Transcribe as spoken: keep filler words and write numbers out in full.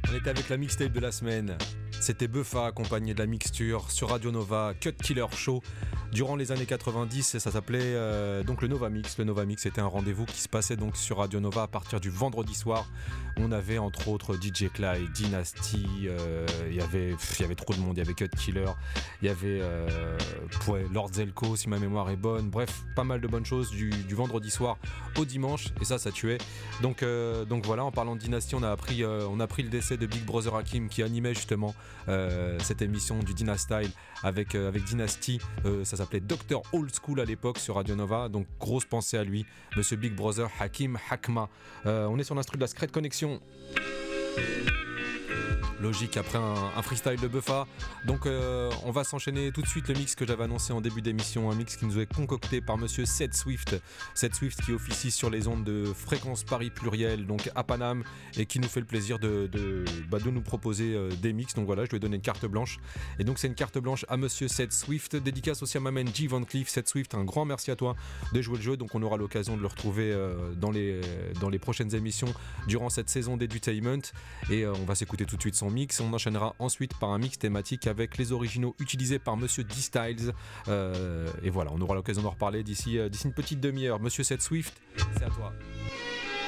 On était avec la mixtape de la semaine. C'était Buffa accompagné de la mixture sur Radio Nova, Cut Killer Show. Durant les années quatre-vingt-dix, ça s'appelait euh, donc le Nova Mix. Le Nova Mix était un rendez-vous qui se passait donc sur Radio Nova à partir du vendredi soir. On avait entre autres D J Clyde, Dynasty, euh, y avait, pff, y avait trop de monde. Il y avait Cut Killer, il y avait euh, ouais, Lord Zelko si ma mémoire est bonne. Bref, pas mal de bonnes choses du, du vendredi soir au dimanche et ça, ça tuait. Donc, euh, donc voilà, en parlant de Dynasty, on a appris, euh, on a appris le décès de Big Brother Hakim qui animait justement Euh, cette émission du Dynastyle avec, euh, avec Dynasty, euh, ça s'appelait Docteur Old School à l'époque sur Radio Nova, donc grosse pensée à lui, Monsieur Big Brother Hakim Hakma. Euh, on est sur l'instru de la Secret Connection. Logique après un, un freestyle de Buffa. Donc euh, on va s'enchaîner tout de suite le mix que j'avais annoncé en début d'émission, un mix qui nous est concocté par monsieur Seth Swift. Seth Swift qui officie sur les ondes de Fréquence Paris Pluriel, donc à Paname, et qui nous fait le plaisir de, de, bah, de nous proposer euh, des mix. Donc voilà, je lui ai donné une carte blanche. Et donc c'est une carte blanche à monsieur Seth Swift, dédicace aussi à ma main G Van Cleef. Seth Swift, un grand merci à toi de jouer le jeu. Donc on aura l'occasion de le retrouver euh, dans, les, dans les prochaines émissions durant cette saison d'Edutainment. Et euh, on va s'écouter tout de suite son mix. On enchaînera ensuite par un mix thématique avec les originaux utilisés par Monsieur D-Styles. Euh, et voilà, on aura l'occasion d'en reparler d'ici, euh, d'ici une petite demi-heure. Monsieur Seth Swift, c'est à toi.